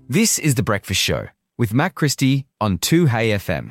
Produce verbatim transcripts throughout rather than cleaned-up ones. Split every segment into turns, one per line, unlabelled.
This is The Breakfast Show with Matt Christie on two Hey F M.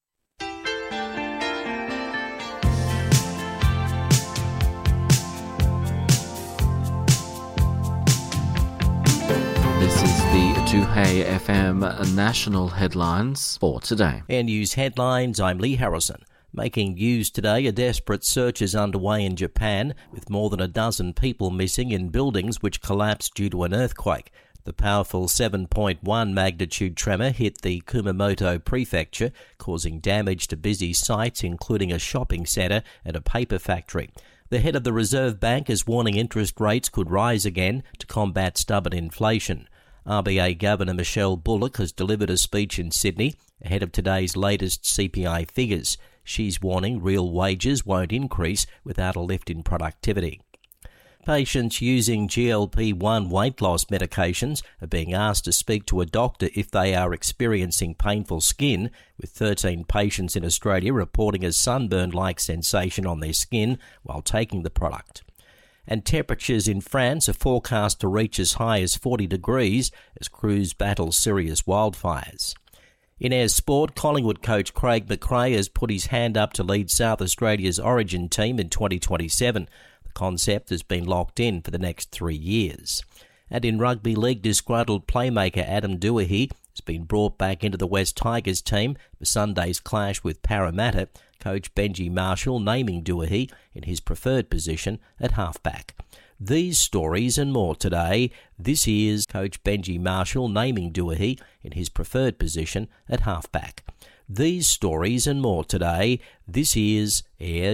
This is the two Hey F M national headlines for today.
Air News headlines, I'm Lee Harrison. Making news today, a desperate search is underway in Japan, with more than a dozen people missing in buildings which collapsed due to an earthquake. The powerful seven point one magnitude tremor hit the Kumamoto prefecture, causing damage to busy sites including a shopping centre and a paper factory. The head of the Reserve Bank is warning interest rates could rise again to combat stubborn inflation. R B A Governor Michelle Bullock has delivered a speech in Sydney ahead of today's latest C P I figures. She's warning real wages won't increase without a lift in productivity. Patients using G L P one weight loss medications are being asked to speak to a doctor if they are experiencing painful skin, with thirteen patients in Australia reporting a sunburn-like sensation on their skin while taking the product. And temperatures in France are forecast to reach as high as forty degrees as crews battle serious wildfires. In Ayr Sport, Collingwood coach Craig McRae has put his hand up to lead South Australia's Origin team in twenty twenty-seven. Concept has been locked in for the next three years. And in rugby league, disgruntled playmaker Adam Doohey has been brought back into the West Tigers team for Sunday's clash with Parramatta, coach Benji Marshall naming Doohey in his preferred position at halfback. These stories and more today. This is coach Benji Marshall naming Doohey in his preferred position at halfback. These stories and more today. This is Air